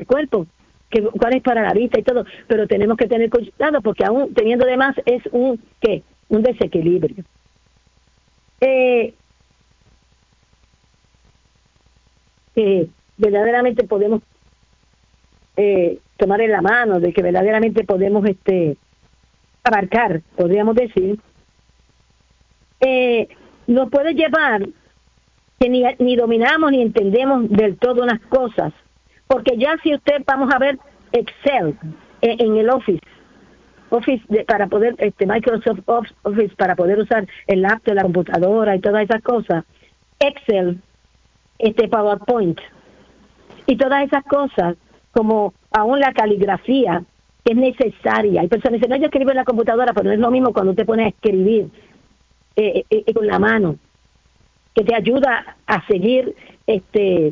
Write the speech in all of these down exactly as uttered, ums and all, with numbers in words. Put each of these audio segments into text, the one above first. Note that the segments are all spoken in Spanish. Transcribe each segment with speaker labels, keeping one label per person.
Speaker 1: cuerpo, que cuál es para la vista y todo, pero tenemos que tener cuidado porque aún teniendo de más es un, ¿qué? Un desequilibrio. Eh, eh, verdaderamente podemos eh, tomar en la mano, de que verdaderamente podemos este abarcar, podríamos decir, eh, nos puede llevar que ni, ni dominamos ni entendemos del todo unas cosas, porque ya si usted, vamos a ver Excel en, en el Office, Office de, para poder, este Microsoft Office, para poder usar el laptop, la computadora y todas esas cosas, Excel, este PowerPoint, y todas esas cosas, como aún la caligrafía, que es necesaria. Hay personas que dicen, no, yo escribo en la computadora, pero no es lo mismo cuando usted pone a escribir eh, eh, con la mano, que te ayuda a seguir este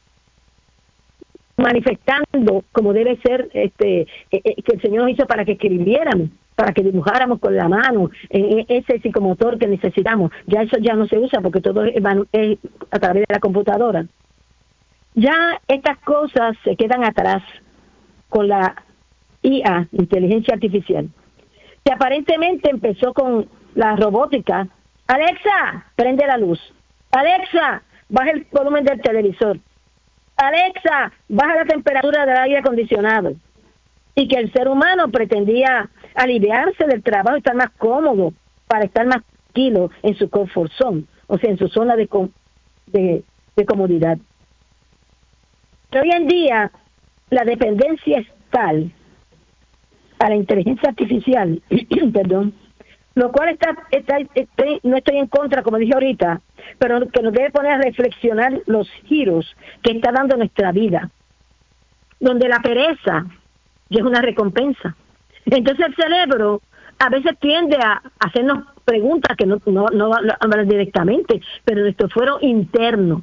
Speaker 1: manifestando como debe ser, este eh, eh, que el Señor nos hizo para que escribiéramos, para que dibujáramos con la mano, eh, ese psicomotor que necesitamos. Ya eso ya no se usa porque todo es, es a través de la computadora. Ya estas cosas se quedan atrás con la I A, inteligencia artificial, que aparentemente empezó con la robótica. Alexa, prende la luz. Alexa, baja el volumen del televisor. Alexa, baja la temperatura del aire acondicionado. Y que el ser humano pretendía aliviarse del trabajo y estar más cómodo, para estar más tranquilo en su comfort zone, o sea, en su zona de, com de, de comodidad. Pero hoy en día la dependencia es tal a la inteligencia artificial, perdón, lo cual está, está, está, no estoy en contra, como dije ahorita, pero que nos debe poner a reflexionar los giros que está dando nuestra vida, donde la pereza ya es una recompensa. Entonces el cerebro a veces tiende a hacernos preguntas que no, no, no hablan directamente, pero nuestro fuero interno,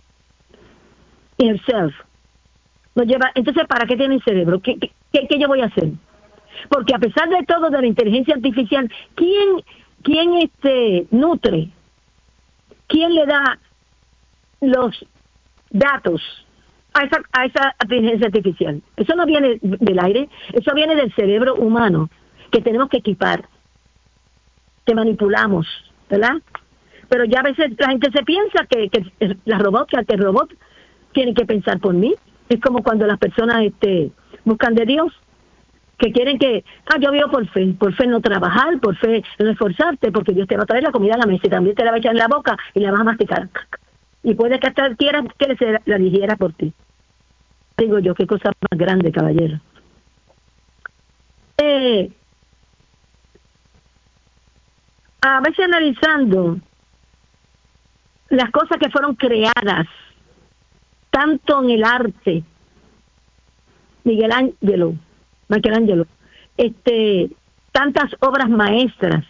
Speaker 1: inner self, nos lleva. Entonces, ¿para qué tiene el cerebro? ¿Qué, qué, qué yo voy a hacer? Porque a pesar de todo, de la inteligencia artificial, ¿quién, quién este, nutre? ¿Quién le da los datos a esa, a esa inteligencia artificial? Eso no viene del aire, eso viene del cerebro humano, que tenemos que equipar, que manipulamos, ¿verdad? Pero ya a veces la gente se piensa que, que la robótica, que el robot tiene que pensar por mí. Es como cuando las personas este, buscan de Dios, que quieren que, ah, yo vivo por fe, por fe no trabajar, por fe no esforzarte, porque Dios te va a traer la comida a la mesa y también te la va a echar en la boca y la vas a masticar. Y puede que hasta quieras que se la digiera por ti. Digo yo, qué cosa más grande, caballero. Eh, a veces analizando las cosas que fueron creadas, tanto en el arte, Miguel Ángelo, Michelangelo, este, tantas obras maestras,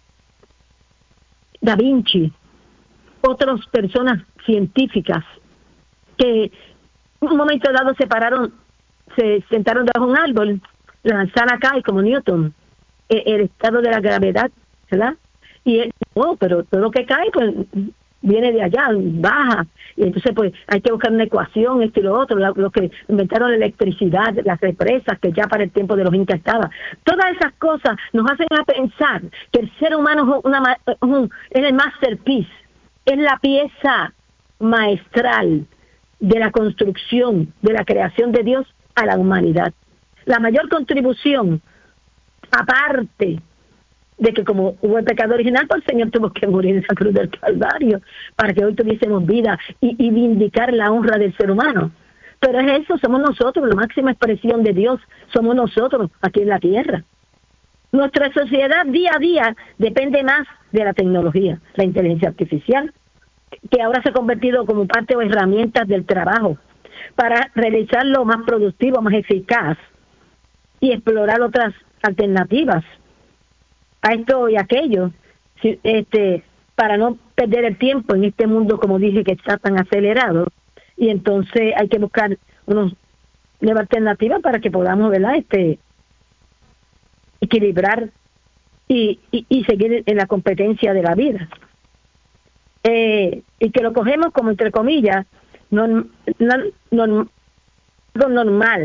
Speaker 1: Da Vinci, otras personas científicas que en un momento dado se pararon, se sentaron bajo un árbol, lanzaron acá y como Newton, el, el estado de la gravedad, ¿verdad? Y él, oh, pero todo lo que cae, pues viene de allá, baja, y entonces pues hay que buscar una ecuación, esto y lo otro, lo, lo que inventaron la electricidad, las represas, que ya para el tiempo de los incas estaba. Todas esas cosas nos hacen a pensar que el ser humano es, una, un, es el masterpiece, es la pieza maestral de la construcción, de la creación de Dios a la humanidad. La mayor contribución, aparte de que como hubo el pecado original, pues el Señor tuvo que morir en esa cruz del Calvario para que hoy tuviésemos vida y, y vindicar la honra del ser humano. Pero es eso, somos nosotros, la máxima expresión de Dios, somos nosotros aquí en la tierra. Nuestra sociedad día a día depende más de la tecnología, la inteligencia artificial, que ahora se ha convertido como parte o herramientas del trabajo para realizarlo más productivo, más eficaz y explorar otras alternativas a esto y aquello, este, para no perder el tiempo en este mundo, como dije, que está tan acelerado. Y entonces hay que buscar unos nuevas alternativas para que podamos, ¿verdad?, este, equilibrar y, y, y seguir en la competencia de la vida. Eh, y que lo cogemos como, entre comillas, norm, norm, norm, normal.